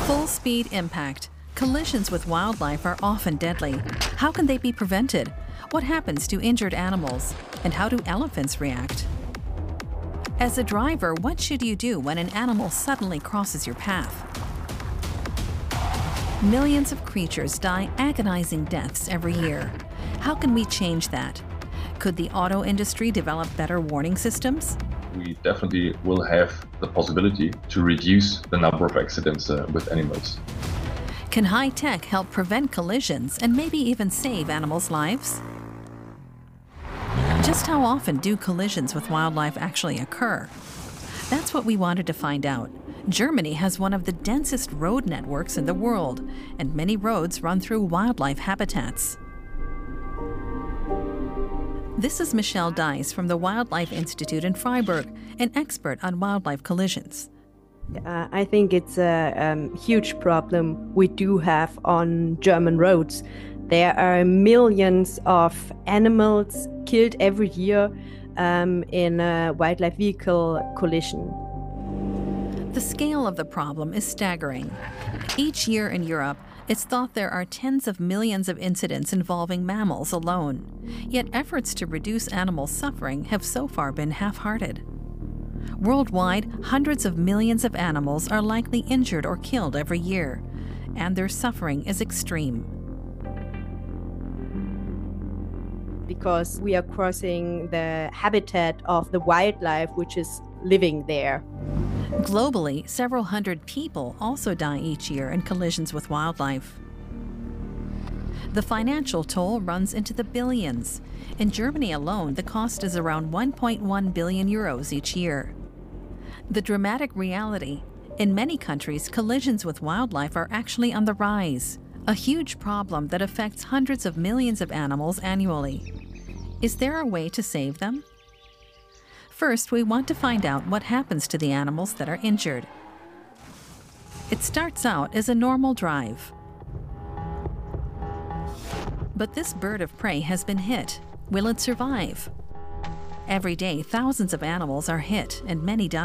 Full-speed impact. Collisions with wildlife are often deadly. How can they be prevented? What happens to injured animals? And how do elephants react? As a driver, what should you do when an animal suddenly crosses your path? Millions of creatures die agonizing deaths every year. How can we change that? Could the auto industry develop better warning systems? We definitely will have the possibility to reduce the number of accidents with animals. Can high tech help prevent collisions and maybe even save animals' lives? Just how often do collisions with wildlife actually occur? That's what we wanted to find out. Germany has one of the densest road networks in the world, and many roads run through wildlife habitats. This is Michelle Dice from the Wildlife Institute in Freiburg, an expert on wildlife collisions. I think it's a huge problem we do have on German roads. There are millions of animals killed every year in a wildlife vehicle collision. The scale of the problem is staggering. Each year in Europe, it's thought there are tens of millions of incidents involving mammals alone. Yet efforts to reduce animal suffering have so far been half-hearted. Worldwide, hundreds of millions of animals are likely injured or killed every year, and their suffering is extreme. Because we are crossing the habitat of the wildlife which is living there. Globally, several hundred people also die each year in collisions with wildlife. The financial toll runs into the billions. In Germany alone, the cost is around 1.1 billion euros each year. The dramatic reality: in many countries, collisions with wildlife are actually on the rise, a huge problem that affects hundreds of millions of animals annually. Is there a way to save them? First, we want to find out what happens to the animals that are injured. It starts out as a normal drive. But this bird of prey has been hit. Will it survive? Every day, thousands of animals are hit and many die.